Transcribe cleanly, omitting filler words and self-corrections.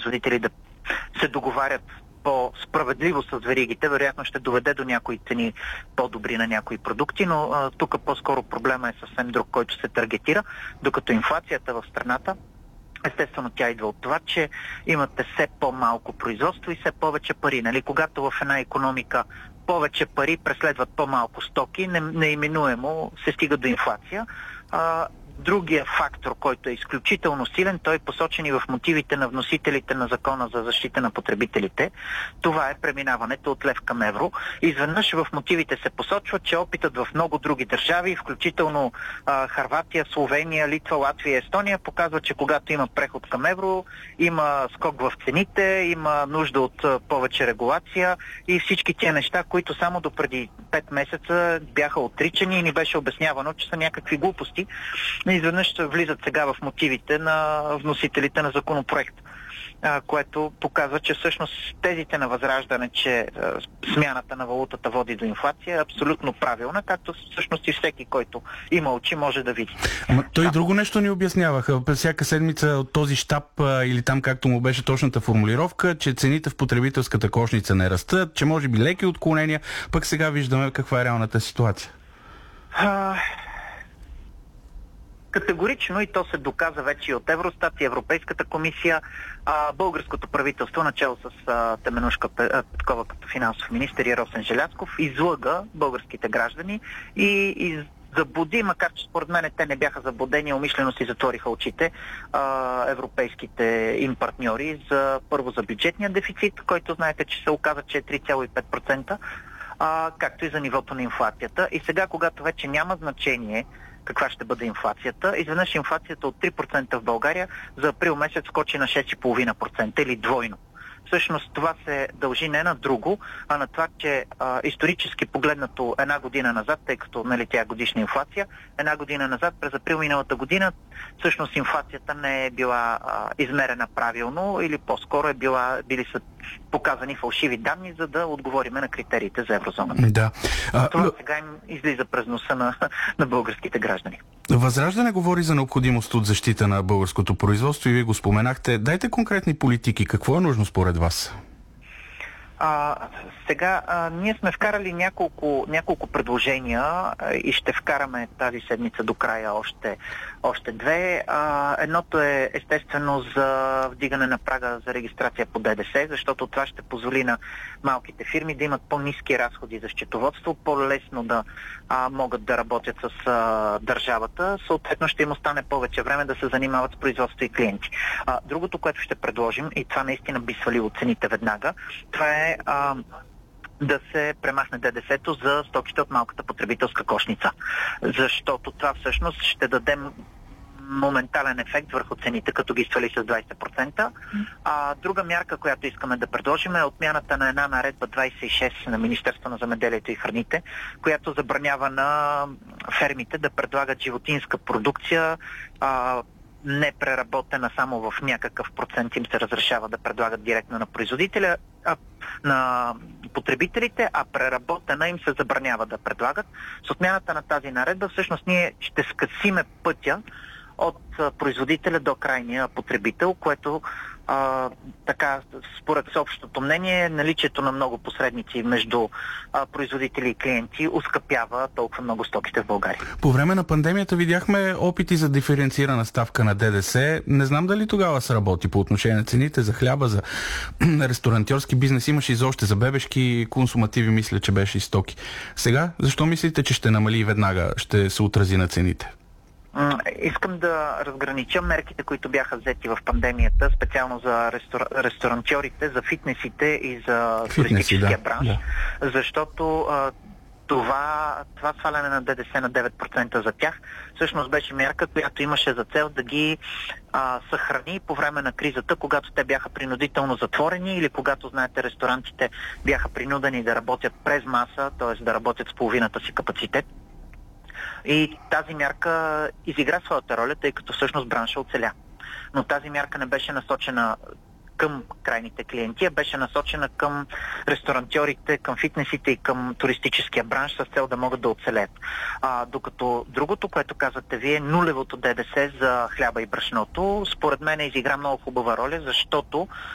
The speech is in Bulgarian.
производители да се договарят по-справедливо с веригите, вероятно ще доведе до някои цени по-добри на някои продукти, но тук по-скоро проблема е съвсем друг, който се таргетира, докато инфлацията в страната, естествено тя идва от това, че имате все по-малко производство и все повече пари. Нали? Когато в една икономика повече пари преследват по-малко стоки, неименуемо се стига до инфлация. Другия фактор, който е изключително силен, той е посочен и в мотивите на вносителите на Закона за защита на потребителите. Това е преминаването от лев към евро. Изведнъж в мотивите се посочва, че опитът в много други държави, включително Хърватия, Словения, Литва, Латвия, Естония, показва, че когато има преход към евро, има скок в цените, има нужда от повече регулация и всички тия неща, които само допреди 5 месеца бяха отричани и ни беше обяснявано, че са някакви глупости. Изведнъж влизат сега в мотивите на вносителите на законопроект, което показва, че всъщност тезите на Възраждане, че смяната на валутата води до инфлация, е абсолютно правилна, както всъщност и всеки, който има очи, може да види. Ама той друго нещо ни обясняваха. През всяка седмица от този щаб или там както му беше точната формулировка, че цените в потребителската кошница не растат, че може би леки отклонения, пък сега виждаме каква е реалната ситуация. Категорично, и то се доказа вече и от Евростат и Европейската комисия, българското правителство, начало с Теменужка Петкова като финансов министър и Росен Желязков, излъга българските граждани и заблуди, макар че според мен те не бяха заблудени, умишлено си затвориха очите европейските им партньори първо за бюджетния дефицит, който знаете, че се оказа, че е 3,5%, както и за нивото на инфлацията. И сега, когато вече няма значение каква ще бъде инфлацията, изведнъж инфлацията от 3% в България за април месец скочи на 6,5% или двойно. Всъщност това се дължи не на друго, а на това, че исторически погледнато една година назад, тъй като тя е годишна инфлация, една година назад, през април миналата година, всъщност инфлацията не е била измерена правилно или по-скоро били са показани фалшиви данни, за да отговориме на критериите за еврозоната. Да. Това сега им излиза през носа на българските граждани. Възраждане говори за необходимост от защита на българското производство и вие го споменахте. Дайте конкретни политики. Какво е нужно според вас? Сега ние сме вкарали няколко предложения и ще вкараме тази седмица до края още две. Едното е естествено за вдигане на прага за регистрация по ДДС, защото това ще позволи на малките фирми да имат по-ниски разходи за счетоводство, по-лесно да могат да работят с държавата. Съответно ще им остане повече време да се занимават с производство и клиенти. Другото, което ще предложим, и това наистина би свалило цените веднага, това е да се премахне ДДС-то за стоките от малката потребителска кошница. Защото това всъщност ще даде моментален ефект върху цените, като ги свали с 20%. Друга мярка, която искаме да предложим, е отмяната на една наредба 26 на Министерство на земеделието и храните, която забранява на фермите да предлагат животинска продукция, не преработена само в някакъв процент им се разрешава да предлагат директно на производителя, на потребителите, а преработена им се забранява да предлагат. С отмяната на тази наредба всъщност ние ще скъсиме пътя от производителя до крайния потребител, което така, според общото мнение, наличието на много посредници между производители и клиенти ускъпява толкова много стоките в България. По време на пандемията видяхме опити за диференцирана ставка на ДДС. Не знам дали тогава се работи по отношение на цените за хляба, за ресторантьорски бизнес. Имаше и за още за бебешки консумативи, мисля, че беше и стоки. Сега, защо мислите, че ще намали и веднага ще се отрази на цените? Искам да разгранича мерките, които бяха взети в пандемията, специално за ресторантьорите, за фитнесите и за туристическия бранш, защото това сваляне на ДДС на 9% за тях всъщност беше мярка, която имаше за цел да ги съхрани по време на кризата, когато те бяха принудително затворени или когато, знаете, ресторантите бяха принудени да работят през маса, т.е. да работят с половината си капацитет. И тази мярка изигра своята роля, тъй като всъщност бранша оцеля. Но тази мярка не беше насочена към крайните клиенти, а беше насочена към ресторантьорите, към фитнесите и към туристическия бранш с цел да могат да оцелеят. Докато другото, което казвате вие, нулевото ДДС за хляба и брашното, според мен изигра много хубава роля, защото